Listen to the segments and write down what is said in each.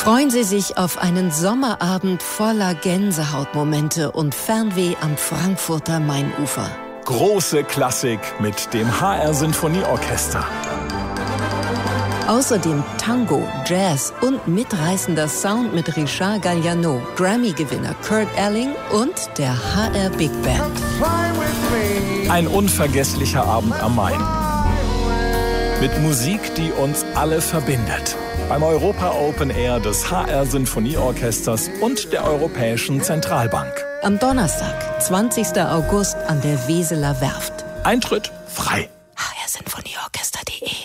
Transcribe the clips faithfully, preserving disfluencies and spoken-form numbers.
Freuen Sie sich auf einen Sommerabend voller Gänsehautmomente und Fernweh am Frankfurter Mainufer. Große Klassik mit dem H R Sinfonieorchester. Außerdem Tango, Jazz und mitreißender Sound mit Richard Galliano, Grammy-Gewinner Kurt Elling und der H R Big Band. Ein unvergesslicher Abend am Main. Mit Musik, die uns alle verbindet. Beim Europa Open Air des H R Sinfonieorchesters und der Europäischen Zentralbank. Am Donnerstag, zwanzigsten August an der Weseler Werft. Eintritt frei. h r sinfonieorchester punkt de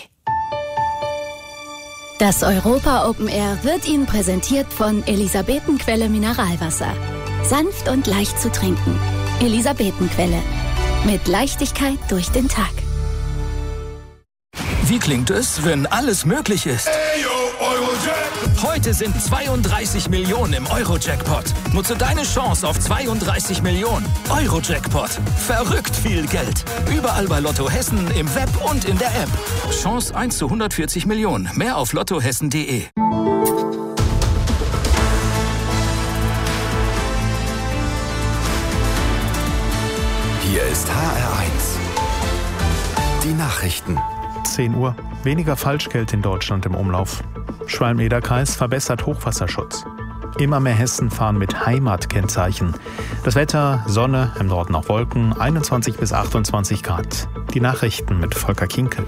Das Europa Open Air wird Ihnen präsentiert von Elisabetenquelle Mineralwasser. Sanft und leicht zu trinken. Elisabetenquelle. Mit Leichtigkeit durch den Tag. Wie klingt es, wenn alles möglich ist? Heute sind zweiunddreißig Millionen im Euro-Jackpot. Nutze deine Chance auf zweiunddreißig Millionen. Euro-Jackpot. Verrückt viel Geld. Überall bei Lotto Hessen, im Web und in der App. Chance eins zu hundertvierzig Millionen. Mehr auf lottohessen punkt de. Hier ist H R eins. Die Nachrichten. zehn Uhr. Weniger Falschgeld in Deutschland im Umlauf. Schwalm-Eder-Kreis verbessert Hochwasserschutz. Immer mehr Hessen fahren mit Heimatkennzeichen. Das Wetter, Sonne, im Norden auch Wolken, einundzwanzig bis achtundzwanzig Grad. Die Nachrichten mit Volker Kinkel.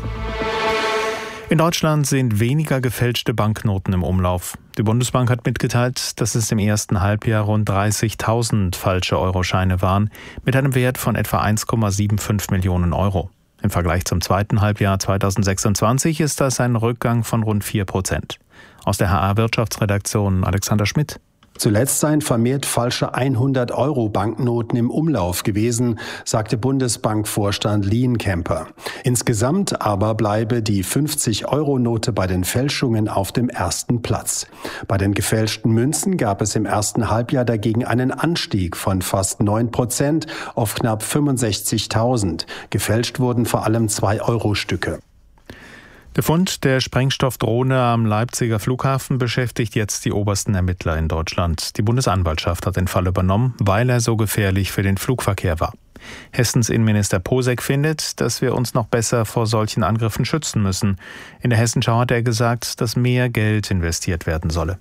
In Deutschland sind weniger gefälschte Banknoten im Umlauf. Die Bundesbank hat mitgeteilt, dass es im ersten Halbjahr rund dreißigtausend falsche Euroscheine waren, mit einem Wert von etwa eins Komma fünfundsiebzig Millionen Euro. Im Vergleich zum zweiten Halbjahr zweitausendsechsundzwanzig ist das ein Rückgang von rund vier Prozent. Aus der H R-Wirtschaftsredaktion Alexander Schmidt. Zuletzt seien vermehrt falsche hundert-Euro-Banknoten im Umlauf gewesen, sagte Bundesbankvorstand Lienkemper. Insgesamt aber bleibe die fünfzig-Euro-Note bei den Fälschungen auf dem ersten Platz. Bei den gefälschten Münzen gab es im ersten Halbjahr dagegen einen Anstieg von fast neun Prozent auf knapp fünfundsechzigtausend. Gefälscht wurden vor allem zwei-Euro-Stücke. Der Fund der Sprengstoffdrohne am Leipziger Flughafen beschäftigt jetzt die obersten Ermittler in Deutschland. Die Bundesanwaltschaft hat den Fall übernommen, weil er so gefährlich für den Flugverkehr war. Hessens Innenminister Posek findet, dass wir uns noch besser vor solchen Angriffen schützen müssen. In der Hessenschau hat er gesagt, dass mehr Geld investiert werden solle.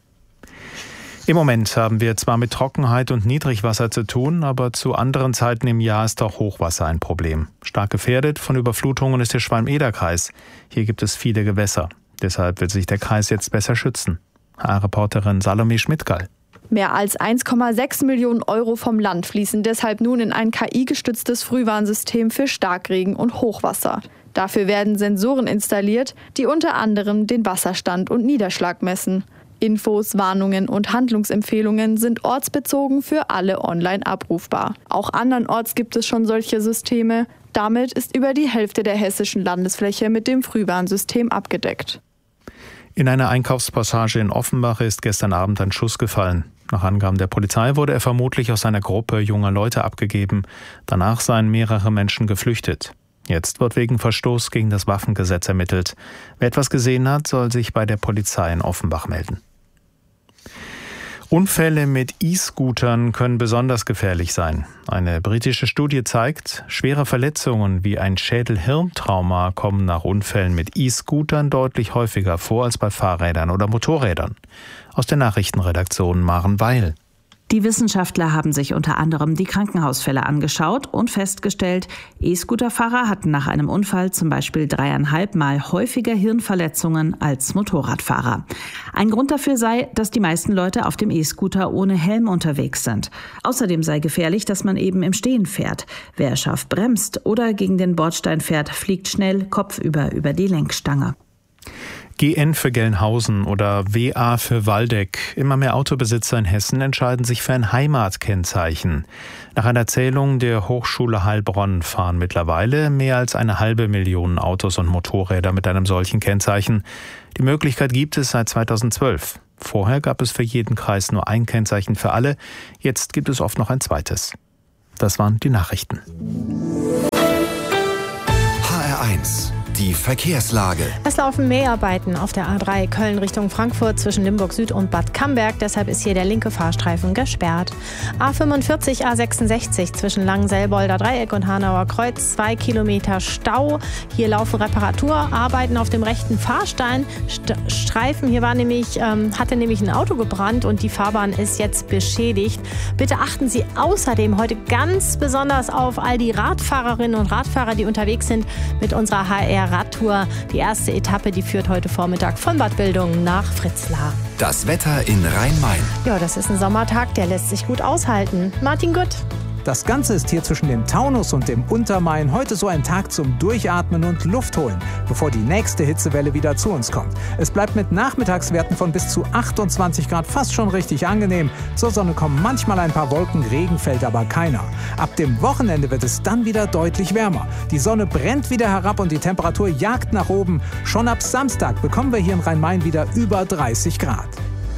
Im Moment haben wir zwar mit Trockenheit und Niedrigwasser zu tun, aber zu anderen Zeiten im Jahr ist auch Hochwasser ein Problem. Stark gefährdet von Überflutungen ist der Schwalm-Eder-Kreis. Hier gibt es viele Gewässer. Deshalb will sich der Kreis jetzt besser schützen. H R-Reporterin Salome Schmidtgall. Mehr als eins Komma sechs Millionen Euro vom Land fließen deshalb nun in ein K I-gestütztes Frühwarnsystem für Starkregen und Hochwasser. Dafür werden Sensoren installiert, die unter anderem den Wasserstand und Niederschlag messen. Infos, Warnungen und Handlungsempfehlungen sind ortsbezogen für alle online abrufbar. Auch andernorts gibt es schon solche Systeme. Damit ist über die Hälfte der hessischen Landesfläche mit dem Frühwarnsystem abgedeckt. In einer Einkaufspassage in Offenbach ist gestern Abend ein Schuss gefallen. Nach Angaben der Polizei wurde er vermutlich aus einer Gruppe junger Leute abgegeben. Danach seien mehrere Menschen geflüchtet. Jetzt wird wegen Verstoß gegen das Waffengesetz ermittelt. Wer etwas gesehen hat, soll sich bei der Polizei in Offenbach melden. Unfälle mit E-Scootern können besonders gefährlich sein. Eine britische Studie zeigt, schwere Verletzungen wie ein Schädel-Hirntrauma kommen nach Unfällen mit E-Scootern deutlich häufiger vor als bei Fahrrädern oder Motorrädern. Aus der Nachrichtenredaktion Maren Weil. Die Wissenschaftler haben sich unter anderem die Krankenhausfälle angeschaut und festgestellt, E-Scooterfahrer hatten nach einem Unfall zum Beispiel dreieinhalb Mal häufiger Hirnverletzungen als Motorradfahrer. Ein Grund dafür sei, dass die meisten Leute auf dem E-Scooter ohne Helm unterwegs sind. Außerdem sei gefährlich, dass man eben im Stehen fährt. Wer scharf bremst oder gegen den Bordstein fährt, fliegt schnell kopfüber über die Lenkstange. G N für Gelnhausen oder W A für Waldeck. Immer mehr Autobesitzer in Hessen entscheiden sich für ein Heimatkennzeichen. Nach einer Zählung der Hochschule Heilbronn fahren mittlerweile mehr als eine halbe Million Autos und Motorräder mit einem solchen Kennzeichen. Die Möglichkeit gibt es seit zweitausendzwölf. Vorher gab es für jeden Kreis nur ein Kennzeichen für alle. Jetzt gibt es oft noch ein zweites. Das waren die Nachrichten. H R eins. Die Verkehrslage. Es laufen Mäharbeiten auf der A drei Köln Richtung Frankfurt zwischen Limburg Süd und Bad Camberg. Deshalb ist hier der linke Fahrstreifen gesperrt. A fünfundvierzig, A sechsundsechzig zwischen Langenselbolder Dreieck und Hanauer Kreuz. Zwei Kilometer Stau. Hier laufen Reparaturarbeiten auf dem rechten Fahrstreifen. Hier war nämlich, ähm, hatte nämlich ein Auto gebrannt und die Fahrbahn ist jetzt beschädigt. Bitte achten Sie außerdem heute ganz besonders auf all die Radfahrerinnen und Radfahrer, die unterwegs sind mit unserer H R Radtour. Die erste Etappe, die führt heute Vormittag von Bad Wildungen nach Fritzlar. Das Wetter in Rhein-Main. Ja, das ist ein Sommertag, der lässt sich gut aushalten. Martin Gutt. Das Ganze ist hier zwischen dem Taunus und dem Untermain heute so ein Tag zum Durchatmen und Luft holen, bevor die nächste Hitzewelle wieder zu uns kommt. Es bleibt mit Nachmittagswerten von bis zu achtundzwanzig Grad fast schon richtig angenehm. Zur Sonne kommen manchmal ein paar Wolken, Regen fällt aber keiner. Ab dem Wochenende wird es dann wieder deutlich wärmer. Die Sonne brennt wieder herab und die Temperatur jagt nach oben. Schon ab Samstag bekommen wir hier in Rhein-Main wieder über dreißig Grad.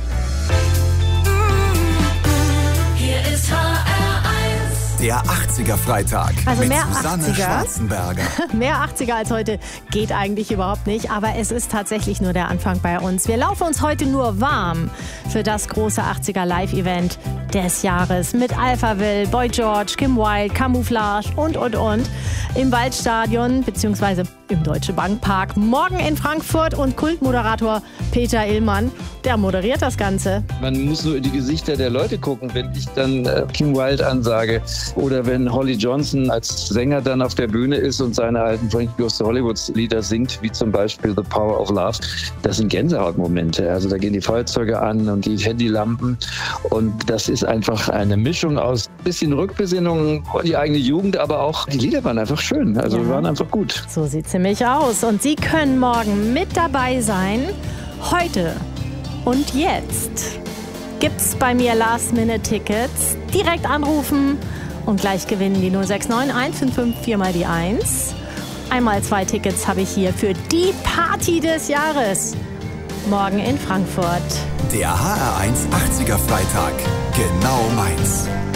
Hier ist H R Der achtziger-Freitag also mit mehr Susanne achtziger. Schwarzenberger. Mehr achtziger als heute geht eigentlich überhaupt nicht, aber es ist tatsächlich nur der Anfang bei uns. Wir laufen uns heute nur warm für das große achtziger Live-Event des Jahres mit Alphaville, Boy George, Kim Wilde, Camouflage und, und, und im Waldstadion bzw. im Deutsche Bank Park. Morgen in Frankfurt und Kultmoderator Peter Illmann, der moderiert das Ganze. Man muss nur in die Gesichter der Leute gucken, wenn ich dann äh, Kim Wilde ansage oder wenn Holly Johnson als Sänger dann auf der Bühne ist und seine alten Frankie Goes to Hollywood Lieder singt, wie zum Beispiel The Power of Love. Das sind Gänsehautmomente. Also da gehen die Feuerzeuge an und die Handylampen und das ist einfach eine Mischung aus ein bisschen Rückbesinnung, die eigene Jugend, aber auch die Lieder waren einfach schön. Also Ja. waren einfach gut. So sieht's nämlich aus. Und Sie können morgen mit dabei sein. Heute und jetzt gibt's bei mir Last-Minute-Tickets. Direkt anrufen und gleich gewinnen die null sechs neun eins fünf fünf vier mal die eins. Einmal zwei Tickets habe ich hier für die Party des Jahres. Morgen in Frankfurt. Der H R eins achtziger-Freitag. Genau meins.